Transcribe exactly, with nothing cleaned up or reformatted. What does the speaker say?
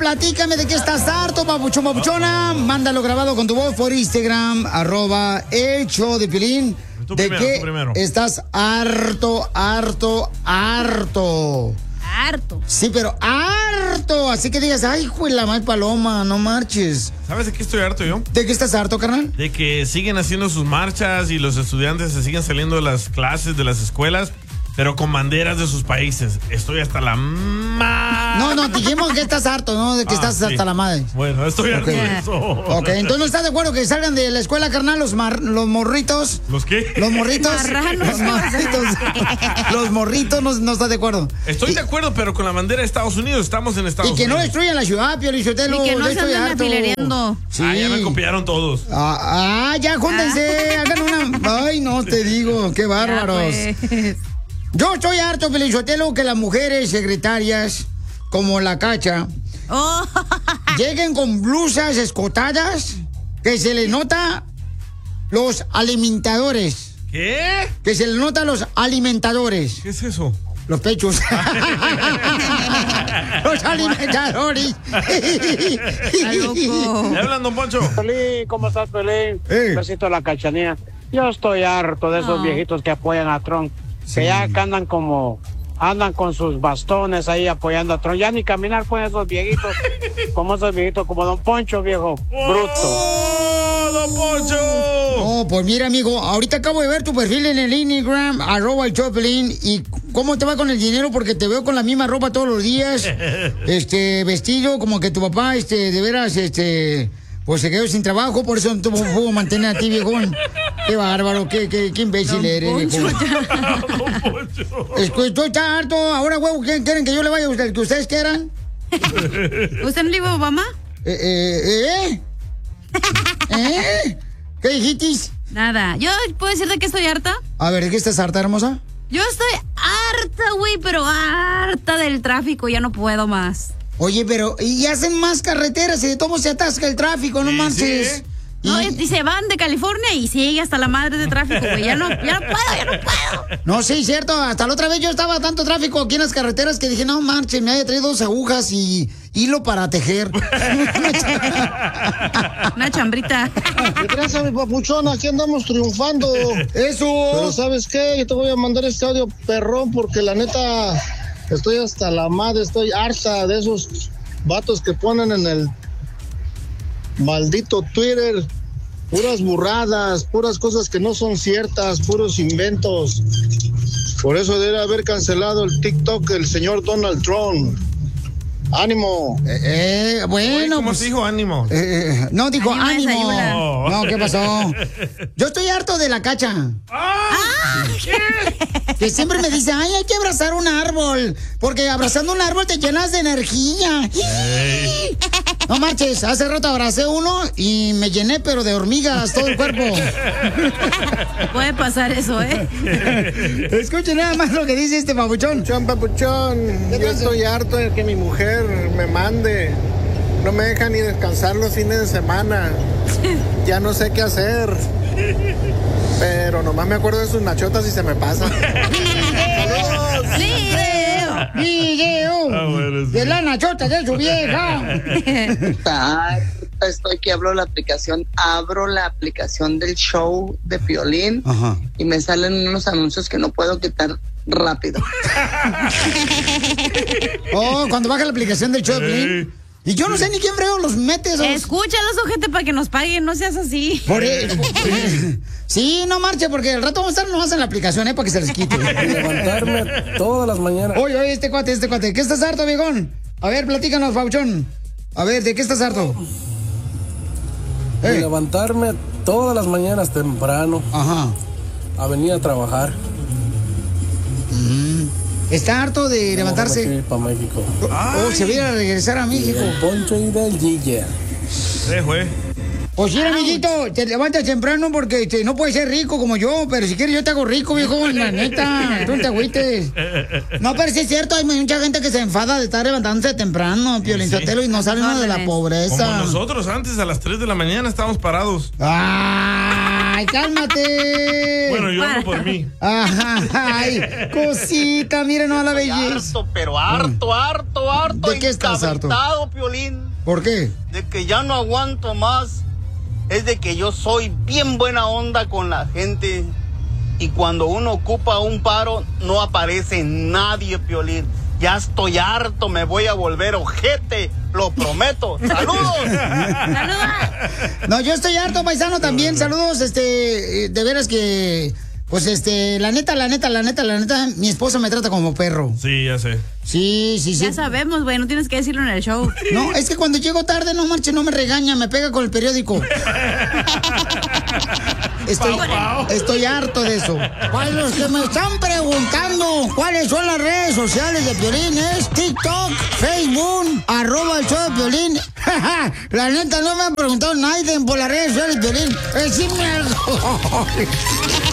platícame de qué estás harto, papuchón, papuchona. Mándalo grabado con tu voz por Instagram, arroba el show de Piolín. Tú ¿De primero, qué tú primero. estás harto, harto, harto? Harto. Sí, pero harto. Así que digas, ay, hijo de la mal paloma, no marches. ¿Sabes de qué estoy harto yo? ¿De qué estás harto, carnal? De que siguen haciendo sus marchas y los estudiantes se siguen saliendo de las clases, de las escuelas, pero con banderas de sus países. Estoy hasta la ma... No, no, dijimos que estás harto, ¿no? De que Ah, estás sí. hasta la madre. Bueno, estoy harto Ok. de eso. Ok, entonces no estás de acuerdo que salgan de la escuela, carnal, los, mar- los morritos. ¿Los qué? Los morritos. Marranos. Los morritos. Los morritos no, no estás de acuerdo. Estoy Y- de acuerdo, pero con la bandera de Estados Unidos. Estamos en Estados Y que no Unidos. destruyan la ciudad, Piolichotelo. Y que no yo se estoy anden harto. afilereando. Sí. Ah, ya me copiaron todos. Ah, ah, ya júntense, hagan una. Ay, no te digo, qué bárbaros. Ya, pues. Yo estoy harto, Piolichotelo, que las mujeres secretarias, como la Cacha, Oh. lleguen con blusas escotadas, que se les nota los alimentadores. ¿Qué? Que se les nota los alimentadores. ¿Qué es eso? Los pechos. Los alimentadores. Está loco. ¿Le hablan, don Poncho? Pelín, ¿cómo estás, Pelín? Eh. Un besito a la Cachanía. Yo estoy harto de esos Oh. viejitos que apoyan a Trump. Que ya que andan como... Andan con sus bastones ahí apoyando a Trump. Ya ni caminar pueden esos viejitos. Como esos viejitos, como don Poncho, viejo. Bruto. ¡Oh, don Poncho! Oh, pues mira, amigo, ahorita acabo de ver tu perfil en el Instagram, arroba el Choplin, y cómo te va con el dinero, porque te veo con la misma ropa todos los días, este, vestido, como que tu papá, este, de veras, este, pues se quedó sin trabajo, por eso no te pudo mantener a ti, viejón. Qué bárbaro, qué, qué, qué imbécil Don eres, Poncho, viejón. Don Poncho. Estoy, estoy tan harto, ahora, huevo, ¿qué quieren que yo le vaya a usted, que ustedes quieran? ¿Usted no le iba a Obama? Eh, eh, eh, ¿Eh? ¿Qué dijiste? Nada. ¿Yo puedo decir de qué estoy harta? A ver, ¿de qué estás harta, hermosa? Yo estoy harta, güey, pero harta del tráfico. Ya no puedo más. Oye, pero y hacen más carreteras y de todo se atasca el tráfico, no Sí, manches. sí. No, Y- y se van de California y sigue hasta la madre de tráfico, güey. Ya no, ya no puedo, ya no puedo. No, sí, cierto. Hasta la otra vez yo estaba tanto tráfico aquí en las carreteras que dije, no manches, me había traído dos agujas y hilo para tejer. Una chambrita. ¿Qué traza, mi papuchón? Aquí andamos triunfando. Pero Eso. ¿sabes qué? Yo te voy a mandar este audio perrón porque la neta estoy hasta la madre, estoy harta de esos vatos que ponen en el maldito Twitter puras burradas, puras cosas que no son ciertas, puros inventos. Por eso debe haber cancelado el TikTok el señor Donald Trump. ¡Ánimo! Eh, eh, bueno. ¿Cómo pues, se dijo ánimo? eh, no, dijo Ánimo, ánimo. desayuna. No, ¿qué pasó? Yo estoy harto de la Cacha. ¡Ah! Que siempre me dice, ay, hay que abrazar un árbol. Porque abrazando un árbol te llenas de energía. No marches, hace rato abracé uno y me llené, pero de hormigas todo el cuerpo. Puede pasar eso, ¿eh? Escuchen nada más lo que dice este papuchón. Papuchón, papuchón, yo estoy harto de que mi mujer me mande. No me deja ni descansar los fines de semana. Ya no sé qué hacer. Pero nomás me acuerdo de sus nachotas y se me pasa. ¡Saludos! ¡Video! ¡Video! Ah, bueno, sí. De la nachota de su vieja. Harta estoy que abro la aplicación, abro la aplicación del show de Piolín Ajá. y me salen unos anuncios que no puedo quitar rápido. Oh, cuando baja la aplicación del Choplin. Y yo no sé ni quién frego los mete esos. Escúchalos, ojete, para que nos paguen, no seas así. Por eso. Sí, no marche, porque el rato vamos a estar nomás en la aplicación, ¿eh? Para que se les quite. Levantarme todas las mañanas. Oye, oye, este cuate, este cuate. ¿Qué estás harto, viejón? A ver, platícanos, Pauchón. A ver, ¿de qué estás harto? De Eh, levantarme todas las mañanas temprano Ajá. a venir a trabajar. Está harto de levantarse. Para México. O se viene a regresar a México. Del Poncho y del Gilla. Sí, güey. Pues sí, amiguito, te levantas temprano porque este, no puedes ser rico como yo, pero si quieres yo te hago rico, viejo, la neta, tú no te agüites. No, pero sí es cierto, hay mucha gente que se enfada de estar levantándose temprano, Piolín Sí. Sotelo, y no sale uno de la Órdenes. pobreza. Como nosotros antes a las tres de la mañana estábamos parados. Ay, Ay, cálmate. Bueno, yo hablo por mí. Ajá, ay, cosita, miren, no la belleza. Harto, pero harto, harto, harto. ¿De qué estás harto? encabritado, Piolín. ¿Por qué? De que ya no aguanto más. Es de que yo soy bien buena onda con la gente. Y cuando uno ocupa un paro, no aparece nadie, Piolín. Ya estoy harto, me voy a volver ojete, lo prometo. ¡Saludos! ¡Saludos! No, yo estoy harto, paisano, también. Saludos, este, de veras que, pues, este, la neta, la neta, la neta, la neta, mi esposa me trata como perro. Sí, ya sé. Sí, sí, sí. Ya sabemos, güey, no tienes que decirlo en el show. No, es que cuando llego tarde, no marche, no me regaña, me pega con el periódico. Estoy, estoy harto de eso. Para los que me están preguntando cuáles son las redes sociales de Piolín, es TikTok, Facebook, arroba el show de Piolín. La neta, no me han preguntado nadie por las redes sociales de Piolín. Decime algo.